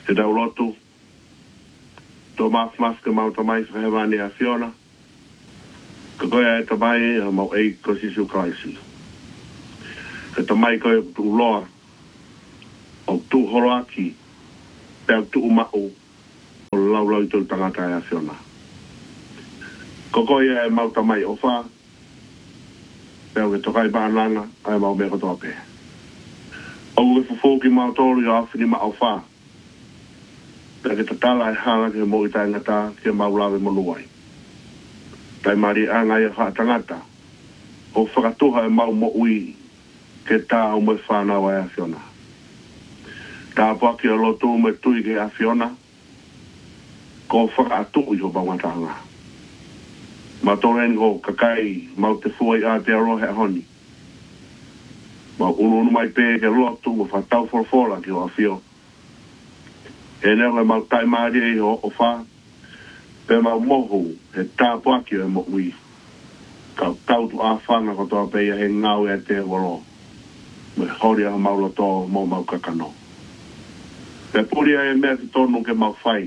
Te dau lotu. Tō mas ke mau tamai whahewani a Fiona. Ka koea e tamai a mau ei ko Sisu Kraisi. Ka tamai koe tu loa. O tu horoaki. Pea tu umau. O laulau i tō tangata e a Fiona. Ko koea e mau tamai o wha. Pea ke tokai pānanga. Ai mau me kotoa pe. O ke fufu ki mau tōru i awhini ma au wha. Pea ke tatala e hanga ke mo i tai ngata ke mau lawe monuai. Tai mari angai e wha tangata. O whakatuha e mau mo ui ke tā o me whanau e a Fiona. Tā paki o lotu me tui ke a Fiona. Ko whakatu i ho bangatanga. Ma toren ko kakai mau te fuai a te arohe a honi. Ma unu mai pe ke lotu o whatau forfola ki o a Fio. E neo e mau tai maari e o wha. Pe mau mohu he tā paki o e mo ui. Kau tautu a whanga ko toa peia he ngau e te waro. Me hori a mau loto mo mau kakano. Pe puria e mea ki tonu ke mau whai.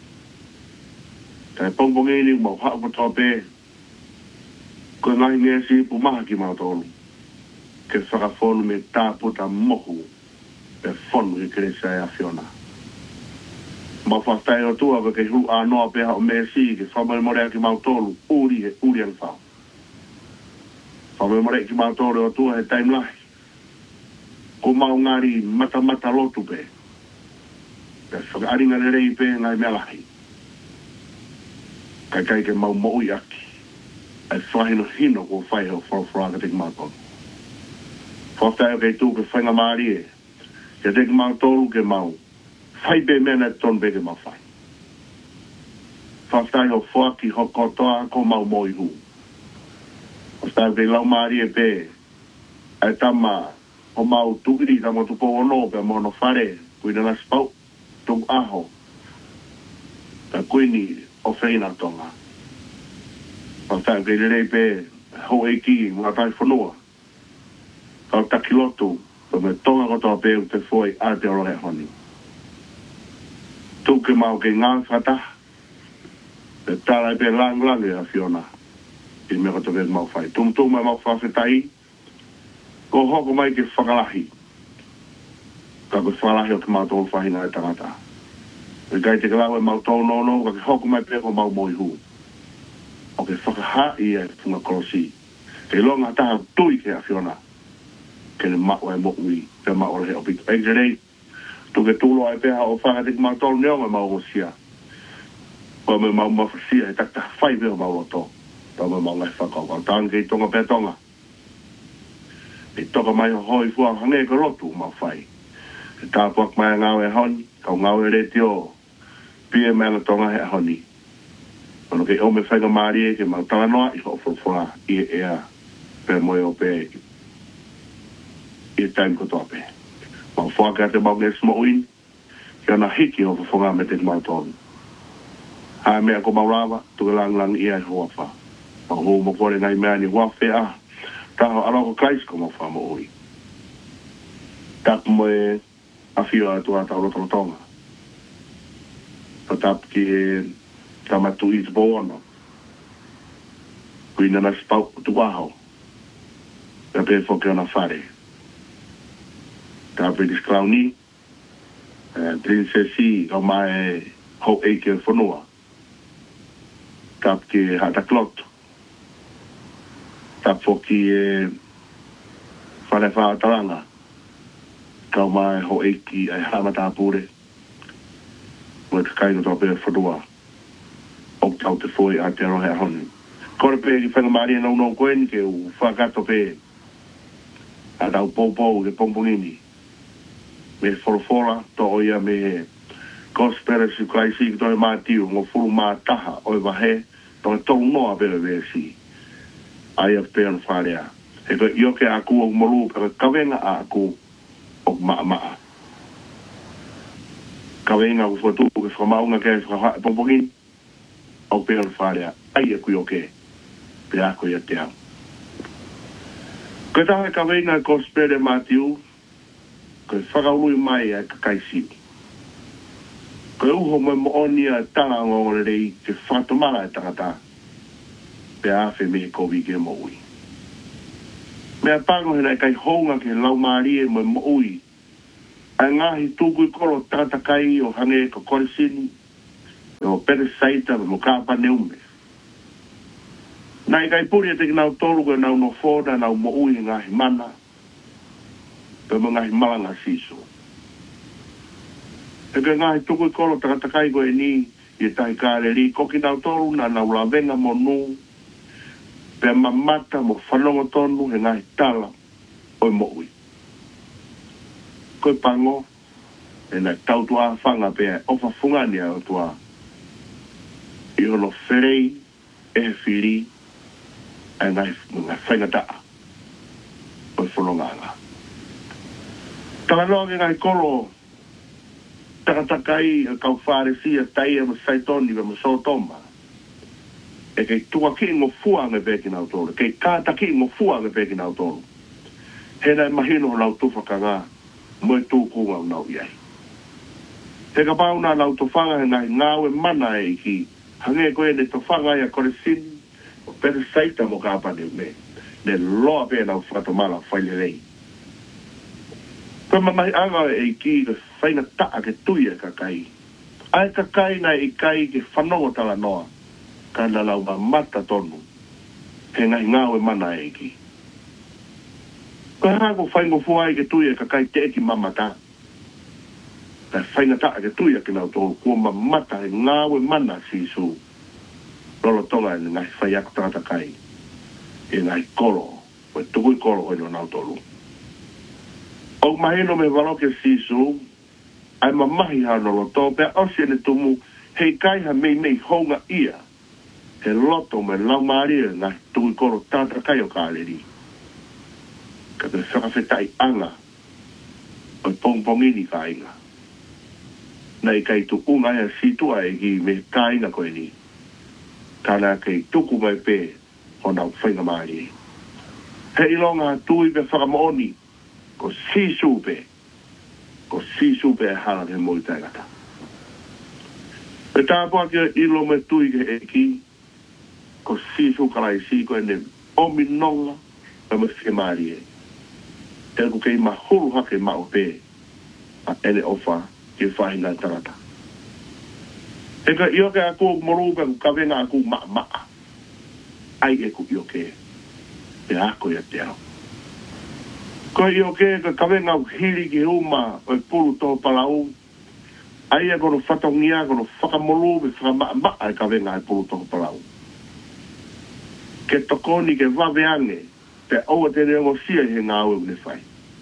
Kai pongpongini mau hao ko toa pe. Ko ngai nge si pumaha ki mau tonu. Ke whakafonu me tā puta mohu. Pe fonu ki keresa e a Fiona. Ma whastai o tua ke hu anoa pe hao me si ke whamare morea ki mau tonu. Uri an whao. Whamare morea ki mau tonu o tua he taim lahi. Ko mau ngari mata lotu pe. Pe whakaaringa rei pe ngai mea lahi. Kai ke mau moui aki. Ai whahino hino ko whai ho whorowhoraka te ki mau tonu. Whastai o kei tū ke whainga maari e. Ke te ki mau tonu ke mau. Whai be mena ton be ke mau whai. Whastai o whaki ho kotoa ko mau moi hu. Whastai o kei lau maari e pe. Ai tama o mau tukiri tamo tupo ono pe mono whare. Kuina na spau. Tuk aho. Ta kuini o whaina tonga. Whastai o kei rei pe. Ho eiki mga tai whanua. Kau takilotu. Pa me tonga kotoa pe u te foi a te orohe honi. Tuke mau ke ngā whata. Te tārai pe lang e a Fiona. I me koto pe mau whai. Tum mai mau whawhetai. Ko hoko mai ke whakalahi. Ka ko whakalahi o ke mau tōru whahina e tangata. E kai te kalau e mau tōru nono. Ka ke hoko mai pe ko mau moi hu. O ke whakahai e funga korosi. Ke longa taha tui ke a Fiona. Ke le mao e mo ui. Pe mao le he opito. E gerei. Tuke tūlo ai peha o whakatik mau tōru neo me mau gosia. Pa me mau mawhasia e takta whai peo mau loto. Pa me mau ngai whakau. Kau tāng kei tonga pe tonga. E toka mai hoi fua hange ka rotu mau whai. E tāpuak mai ngau e honi. Kau ngau e reti o. Pia mea na tonga he honi. Ono kei ome whainga maari e ke mau tala noa i ho whurwhura i e ea. Pe moe o pe. I e taim kotoa pe. Mau whaka te mau nges mo uin. Kia na hiki o whunga me te mau tonu. Hae mea ko mau rawa, tuke lang i ai hoa wha. Mau huu mo kore ngai mea ni wafe a. Taho aroko kais ko mau wha mo ui. Tapu mo e a whio a tua tau roto tonga. Pa tapu ki e tamatu i te bōno. Kuina na spau tu aho. Ka pe whoke ona whare. Tā British Clowny, Princessi, o mai ho eike whanua. Tā ki hata kloto. Tā poki e whare whātaranga. Kau mai ho eiki ai hamata pure. Mo te kaino tō pe whanua. O tau te foi a te rohe a honi. Kore pe ki whanga maria nau koen ke u whakato pe. A tau pōpō ke pompongini. Me forfora to oia me conspiracy crisis to e matiu mo furu ma taha o vahe to to no abere vesi ai a pen faria e ko yo ke aku o molu ka kavenga aku o ma kavenga u fotu ke fama unha ke fa pompogin o pen faria ai aku yo ke pe aku ya te ko ta kavenga conspiracy matiu ko whakaului mai e ka kaisi. Ko uho mo onia tala ngore rei ke whatomala e tangata. Pe awhi me kovi ke mo ui. Mea pango hena kai honga ke lau maari e mo ui. A ngahi tūku i koro tangata kai o hange ko korisini. O pere saita mo kāpa neume. Nai kai puri e te nau tolu ko nau no fōna nau mo ui ngahi mana. Pe mo ngahi malanga siso. E ka ngahi tuku i kolo takatakai ko e ni i tahi kāre ri koki nau tolu na nau la venga mo nu. Pe mamata mo whanongo tonu he ngahi tala o mo ui. Koe pango e nai tautu a whanga pe ofa fungani a o tua. I hono wherei e whiri e ngai whaingataa o whanonganga. Tānoa ke ngai kolo takatakai a kau whāresia tai e ma saitoni ma sotoma. E kei tua ki ngo fuanga peki nau tolu. Kei kāta ki ngo fuanga peki nau tolu. He nai mahino lau tufaka ngā mo e tūkunga o nau iai. He ka pauna lau tufanga he ngai ngāwe mana e ki hange koe ne tufanga ia kore sin o pere saita mo kāpane me. Ne loa pe nau whatomala whaile rei. Koe mamai anga e ki ka whaina taa ke tuia ka kai. Ai ka kai na i kai ke whanongo tala noa. Ka na lau ma mata tonu. He ngai ngāwe mana e ki. Koe hako whaingo fuai ke tuia ka kai te eki mamata. Ka whaina taa ke tuia ke nau tolu kua ma mata he ngāwe mana si su. Lolo tonga e ngai whaiako tangata kai. E ngai kolo. Koe tukui kolo koe no nau tolu. O mahino me waloke sisu, ai mamahi hano loto, pea osi ene tumu, hei kai ha mei honga ia, he loto me lau maaria ngā tui koro tātra kai o kāleri. Ka te whakawhetai anga, o pongpongini ka inga. Nei kai tu unga ea situa e ki me ka inga koe ni. Kāna kei tuku mai pē, o nau whainga maaria. He ilonga tui pe whakamooni, ko sisupe e hala te moi taigata. E tāpua kia ilo me tui ke e ki, ko sisu kalai si ko ene omi nonga e me whimari e. E ko kei mahuru hake mao pe, a ene ofa ke whahinga tarata. E ka ioke a kō moruka ku kawenga a kō maa. Ai e ku ioke, e ako ia te au. Ko i o ke ka kawenga hiri ki uma o pulu tō palau. Ai a kono whatongia, kono whakamolu, me whakamaa e kawenga e pulu tō palau. Ke tokoni ke waweange, te aua te reo sia he ngā ue ne whai.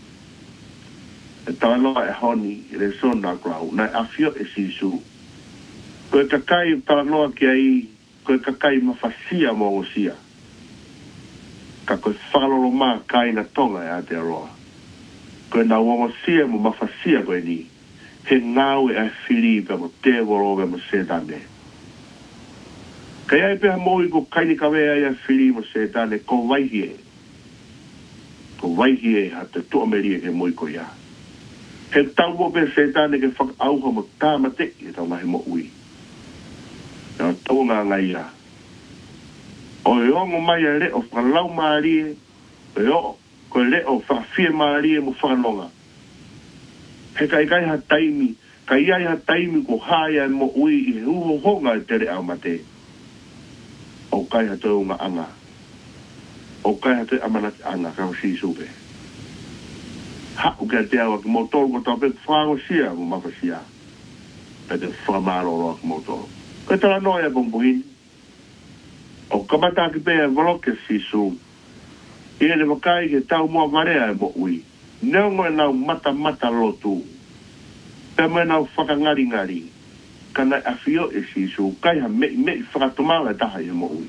E tāloa e honi, e re sona klau, nai awhio e sisu. Ko e kakai tāloa ki ai, ko e kakai mawhasia mō o sia. Ka koe whalolo mā kaina tonga e Aotearoa. Koe nā wawasia mo mawhasia koe ni, he ngāwe e whiri pe mo te waro pe mo setane. Kai ai peha moi ko kaini kawe ai e whiri mo setane, ko waihi e. Ko waihi e ha te tuameria ke moi ko ia. He tau mo pe setane ke whakauha mo tāmate e tau mahi mo ui. Nā tau ngā ngai ia. O e ongo mai a leo whakalau maarie, e o, ko e leo whakawhia maarie mo whakanonga. He kai ha taimi, kai ai ha taimi ko haia mo ui i he uho honga e tere au mate. O kai ha tau ngā anga. O kai ha te amanati anga, kao si supe. Ha u kia te awa ki motoro ko tau pe whango sia mo mawhasia. Pe te whamaro roa ki motoro. Kai tala noia pongpohini. O kamata ki pēa waloke sisu, i ene wakai ke tau mua warea e mo ui. Neo ngoe nau mata lotu. Pea moe nau whakangari, ka nai awhio e sisu, kai ha mei whakatumala taha e mo ui.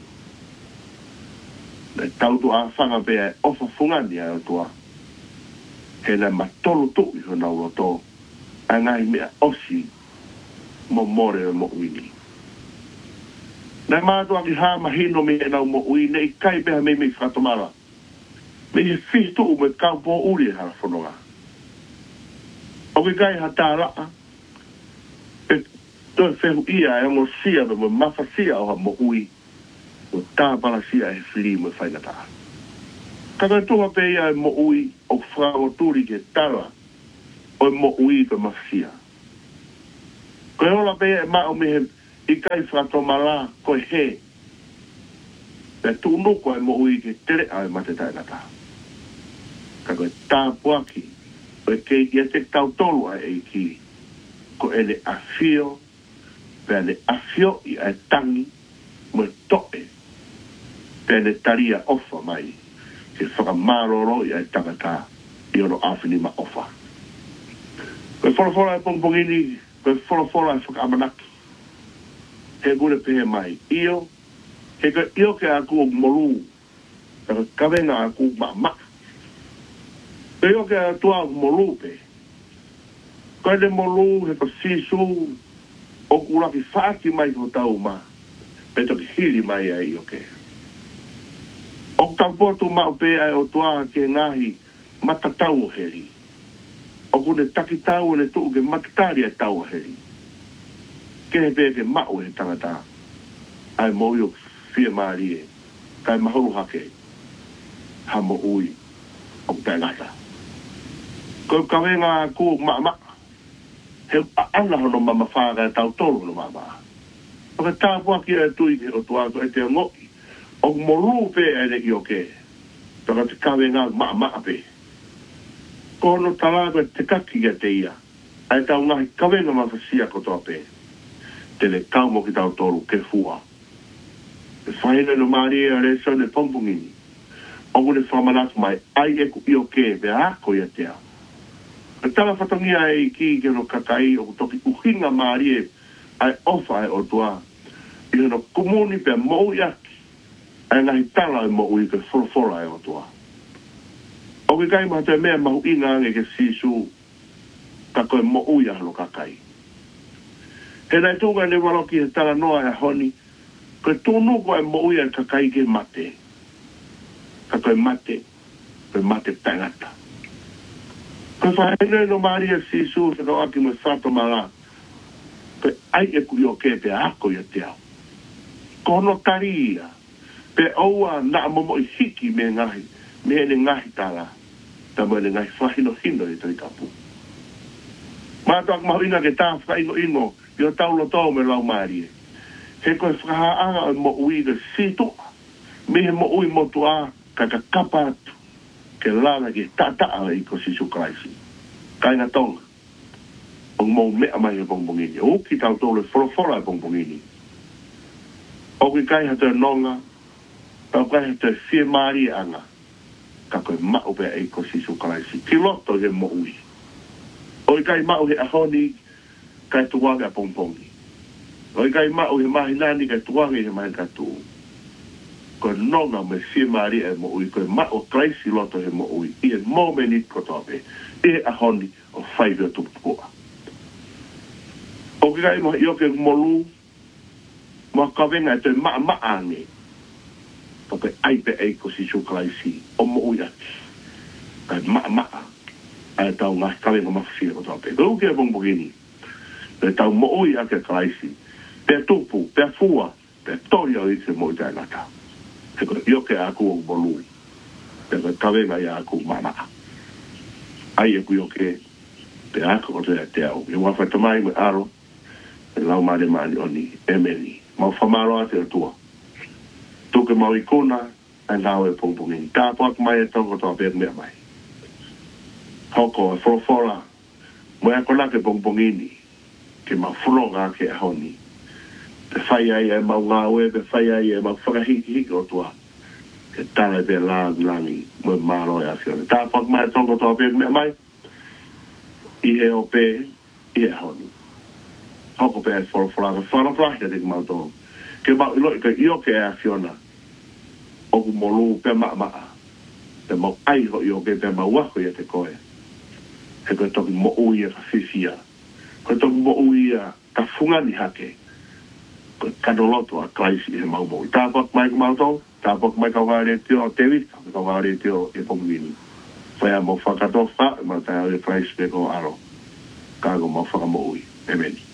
Nei tautu a whanga pēa e ofa fungani a tua. He nai matolo tu i ho nau loto, a ngai mea osi mo more e mo ui ni. Nei mātua ki hā mahino me e nau mo ui, nei kai peha mei whakatomara. Me he whistu u me kaupo uri e hara whanonga. O ke kai ha tā raa, Toi fehu ia e mo sia mo mafasia o mo ui. O tā pala sia e whiri mo whainata. Kaka tuha pe ia e mo ui o whao turi ke tala o mo ui pe mafasia. Koe ola pe e mao me I kai whato mala koe he. Pe tu nuko e mo ui ke tere ai mate tainata. Kaka tā puaki o e kei ia te tau tolu ai e ki. Ko ele afio pene afio I ai tangi mo toe pene taria ofa mai ke whakamaroro I ai tangata I ono awhini ma ofa. Koe whorafora e pongpongini, koe whorafora e whakamanaki. He gure pehe mai io, he ka io ke aku o moru, ka kawenga aku ma ma. Koe io ke atua o moru pe. Koe le moru he ka sisu o kuraki whaaki mai ko tau ma. Pe toki hiri mai ai io ke. O kampotu mau pe ai o tua ke ngahi matatau heri. O kune taki tau ne tuu ke matatari ai tau heri. Ke he pe ke mau he tangata. Ai mo io fia maari e. Kai mahuru hake. Ha mo ui. O kai ngata. Ko kawenga ku ma ma. He ana hono mama whaga e tau tolu no mama. O ka tāpua ki e tui ke o tuako e te ngoki. O moru pe e ne i o ke. Taka te kawenga ma ma pe. Ko no talaga te kaki e te ia. Ai tau ngahi kawenga ma fasia ko toa pe. Tele tau mo ki tau tolu ke fua. E whaina no maari e re sa ne pompungini. O kune whamanatu mai ai e ku i o ke pe ako i a te a. E tala whatangia e ki ke no kakai o toki uhinga maari e ai ofa e o tua. I no kumuni pe mou iaki. Ai ngahi tala e mou i ke wholofora e o tua. O ke kai maha te mea mahu inga ange ke sisu. Ka koe mou i ahalo kakai. He nai tūga ne waloki he tala noa e honi. Koe tūnu koe mou i a kakai ke mate. Ka koe mate. Koe mate tangata. Koe whaene no maari e sisu se no aki me whato mala. Koe ai e kui o ke pe ako i a te au. Kono taria. Pe oua na momo I hiki me ngahi. Me ene ngahi tala. Ta mo ene ngahi whahino hino I tui kapu. Mātuak mahu inga ke tā whaino ino. I o taulo tau me lau maari e. He koe whakahaanga o mo ui ke sitoa. Me he mo ui motu a kaka kapa atu. Ke lana ke tataa I ko sisu kraisi. Kainga tonga. O mo mea mai e bongbongini. O ki tau tole wholofora e bongbongini. O ki kai hata nonga. Tau kai hata fie maari anga. Ka koe mau pe e ko sisu kraisi. Ki loto he mo ui. O i kai mau he ahoni. Kai tuanga e pongpongi. O i kai mau he mahinani kai tuanga he mahi katu. Koe nonga me fie maari e mo ui. Koe mau kraisi loto he mo ui. I e mo menit kotope. I e ahoni o whaive o tupukua. O ki kai mo i o ke molu. Mo kawenga e te maa ange. Ka pe aipe e ko si suklaisi. O mo ui ati. Kai maa. Ai tau ngā kawenga mawhia o tope. Ka uke e bongbogini. Pe tau mo ui ake klaisi. Pe tupu, pe fua. Pe tori o ite mo i tai ngata. He ko i o ke aku o molu. Pe kawenga i aku maa. Ai e kui o ke. Pe ako o te au. I wawhatamai me aro. E lau mare mani oni. Emeni. Mau whamaro ate o tua. Tuke mau ikona, ai nao e pongpongini. Tāpuak mai e tongo toa pēr mea mai. Hoko e whorofora, mo e kona ke pongpongini, ke mau whuronga ke ahoni. Pe whai ai e mau ngāwe, pe whai ai e mau whakahiki o tua. Ke tala e pe langi, mo e maro e asione. Tāpuak mai e tongo toa pēr mea mai, I he o pē, I e ahoni. Hoko pe e whorofora, ke whanaflahi te ke mau tongo. Ke mau ilo ke io ke a fiona o ku molu pe maa te mau ai ho io ke pe mau wako ia te koe he koe toki mo ui a ka fifia koe toki mo ui a ka fungani hake koe kadoloto a klaisi he mau mo tāpak mai ku mau tau tāpak mai kau ngāre tio o tewi kau ngāre tio e pongwini whai a mo whakatofa ma tai au e klaisi pe ko aro kāgo mau whaka mo ui e meni